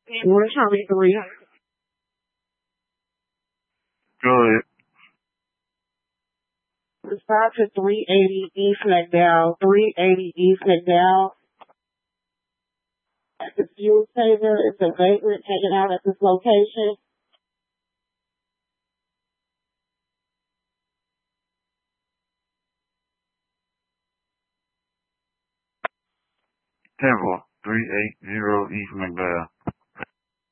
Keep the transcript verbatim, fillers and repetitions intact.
What is Harvey three? Go ahead. Stop to three eighty East McDowell. three eighty East McDowell. The fuel saver is a vagrant taken out at this location. Temple, three eighty East McDowell.